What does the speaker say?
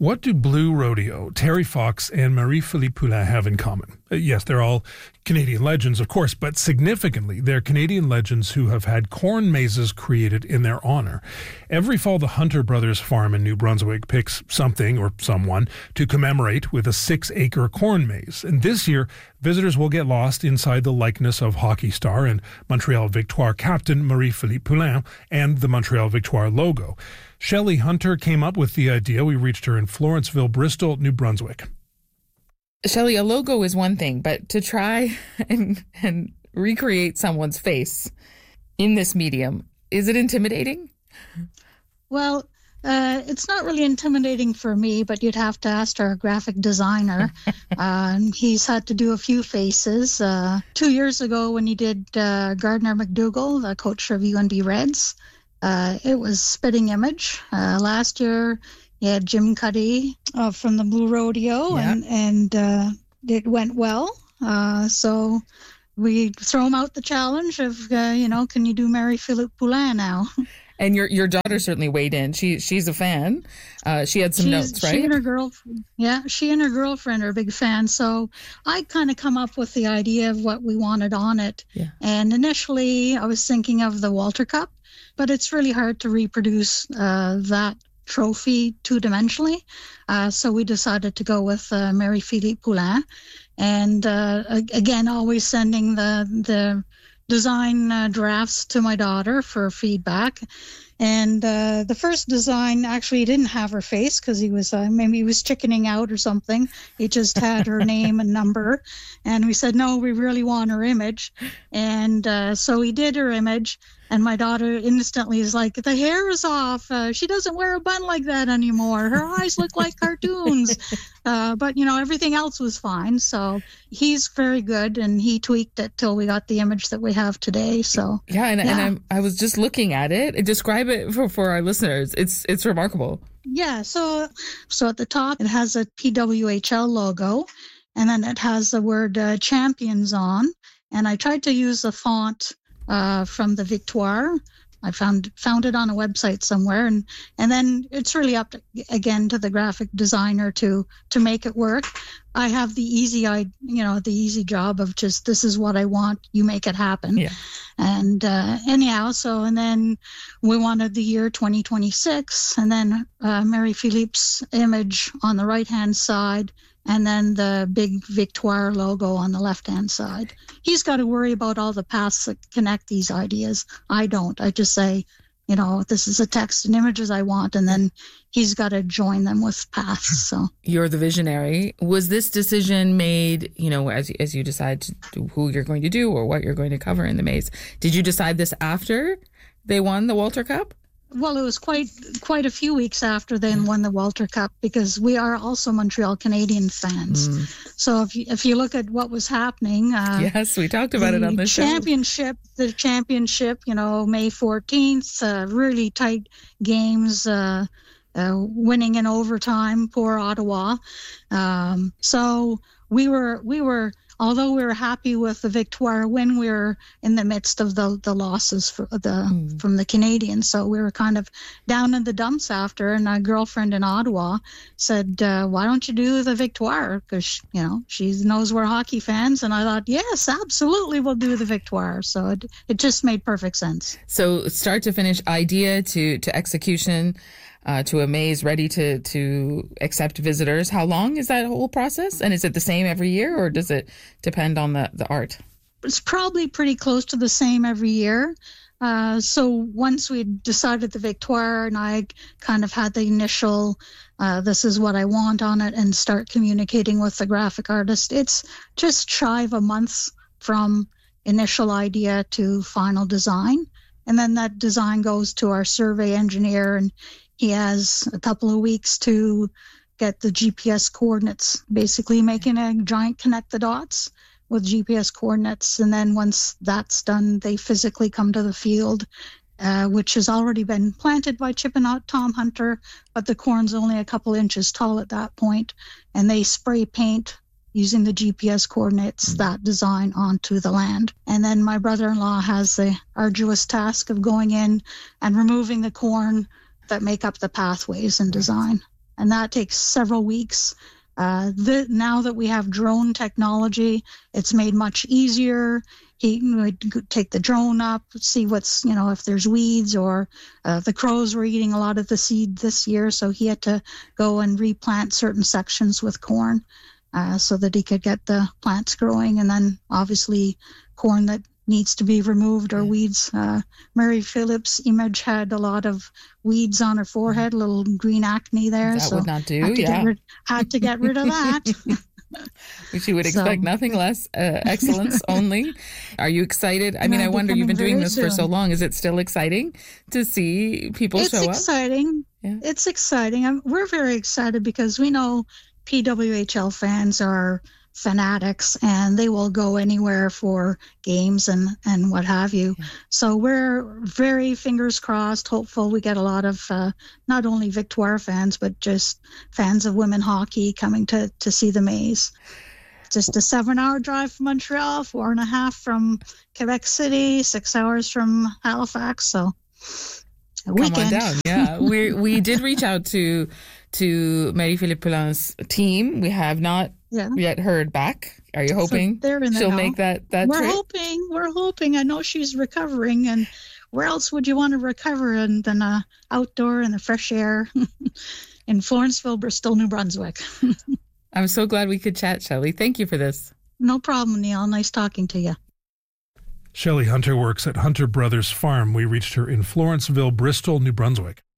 What do Blue Rodeo, Terry Fox, and Marie-Philippe Poulin have in common? Yes, they're all Canadian legends, of course, but significantly, they're Canadian legends who have had corn mazes created in their honor. Every fall, the Hunter Brothers farm in New Brunswick picks something or someone to commemorate with a 6-acre corn maze. And this year, visitors will get lost inside the likeness of hockey star and Montreal Victoire captain Marie-Philippe Poulin and the Montreal Victoire logo. Shelley Hunter came up with the idea. We reached her in Florenceville, Bristol, New Brunswick. Shelley, a logo is one thing, but to try and recreate someone's face in this medium, is it intimidating? Well, it's not really intimidating for me, but you'd have to ask our graphic designer. He's had to do a few faces. 2 years ago when he did Gardner McDougall, the coach of UNB Reds, it was spitting image. Last year, he had Jim Cuddy from the Blue Rodeo, yeah. and it went well. So we throw him out the challenge of, can you do Marie-Philippe Poulin now? And your daughter certainly weighed in. She's a fan. She had some notes, right? She and her girlfriend are big fans. So I kind of come up with the idea of what we wanted on it. Yeah. And initially, I was thinking of the Walter Cup, but it's really hard to reproduce that trophy two-dimensionally. So we decided to go with Marie-Philippe Poulin. And again, always sending the design drafts to my daughter for feedback. And the first design actually didn't have her face because he was maybe he was chickening out or something. He just had her name and number. And we said, no, we really want her image. And so he did her image. And my daughter instantly is like, the hair is off. She doesn't wear a bun like that anymore. Her eyes look like cartoons. But, everything else was fine. So he's very good. And he tweaked it till we got the image that we have today. So and I was just looking at it. Describe it for our listeners. It's remarkable. Yeah. So at the top, it has a PWHL logo. And then it has the word champions on. And I tried to use the font from the Victoire. I found it on a website somewhere, and then it's really up again to the graphic designer to make it work. I have the easy job of just, this is what I want, you make it happen. Yeah. And anyhow, and then we wanted the year 2026, and then Marie-Philippe's image on the right hand side, and then the big Victoire logo on the left-hand side. He's got to worry about all the paths that connect these ideas. I don't. I just say, this is a text and images I want, and then he's got to join them with paths. So you're the visionary. Was this decision made, as you decide who you're going to do or what you're going to cover in the maze? Did you decide this after they won the Walter Cup? Well, it was quite a few weeks after they won the Walter Cup, because we are also Montreal Canadian fans. So if you look at what was happening, yes, we talked about it on the show. The championship, May 14th, really tight games, winning in overtime. Poor Ottawa. So we were. Although we were happy with the Victoire win, we were in the midst of the losses from the Canadians. So we were kind of down in the dumps after. And our girlfriend in Ottawa said, why don't you do the Victoire? Because, she knows we're hockey fans. And I thought, yes, absolutely, we'll do the Victoire. So it just made perfect sense. So start to finish, idea to execution, to a maze ready to accept visitors. How long is that whole process? And is it the same every year, or does it depend on the art? It's probably pretty close to the same every year. So once we decided the Victoire, and I kind of had the initial, this is what I want on it, and start communicating with the graphic artist, it's just shy of a month from initial idea to final design. And then that design goes to our survey engineer, and he has a couple of weeks to get the GPS coordinates, basically making a giant connect the dots with GPS coordinates. And then once that's done, they physically come to the field, which has already been planted by Chip and Tom Hunter, but the corn's only a couple inches tall at that point. And they spray paint using the GPS coordinates, that design onto the land. And then my brother-in-law has the arduous task of going in and removing the corn that make up the pathways and design. and that takes several weeks. Now that we have drone technology, it's made much easier. He would take the drone up, see what's, if there's weeds, or the crows were eating a lot of the seed this year, so he had to go and replant certain sections with corn so that he could get the plants growing. And then obviously corn that needs to be removed or weeds. Mary Phillips' image had a lot of weeds on her forehead, a little green acne there. That would not do, had to get rid of that. She would expect nothing less, excellence only. Are you excited? I mean, I wonder, you've been doing this for so long. Is it still exciting to see people show up? It's exciting. Yeah. It's exciting. We're very excited because we know PWHL fans are fanatics and they will go anywhere for games and what have you. Yeah. So we're very fingers crossed, hopeful we get a lot of not only Victoire fans, but just fans of women hockey coming to see the Mays. Just a 7-hour drive from Montreal, 4.5 from Quebec City, 6 hours from Halifax. So a weekend. Come on down. Yeah, we did reach out to Marie-Philippe Poulin's team. We have not yet heard back. Are you hoping she'll make that trip? We're hoping. I know she's recovering, and where else would you want to recover than outdoor in the fresh air in Florenceville, Bristol, New Brunswick? I'm so glad we could chat, Shelley. Thank you for this. No problem, Neil. Nice talking to you. Shelley Hunter works at Hunter Brothers Farm. We reached her in Florenceville, Bristol, New Brunswick.